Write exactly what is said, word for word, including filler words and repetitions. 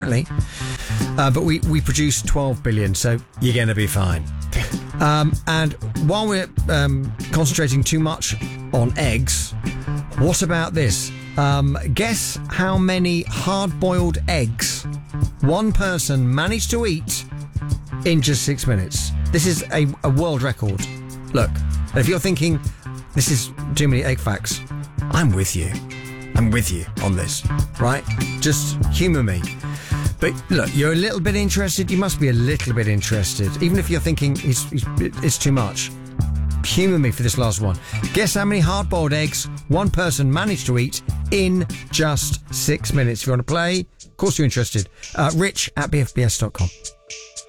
apparently. Uh, but we, we produce twelve billion, so you're going to be fine. Um, and while we're um, concentrating too much on eggs, what about this? Um, guess how many hard-boiled eggs one person managed to eat in just six minutes. This is a, a world record. Look, if you're thinking this is too many egg facts, I'm with you. I'm with you on this, right? Just humour me. But look, you're a little bit interested. You must be a little bit interested, even if you're thinking it's, it's, it's too much. Humour me for this last one. Guess how many hard-boiled eggs one person managed to eat in just six minutes. If you want to play, of course you're interested. Uh, Rich at b f b s dot com.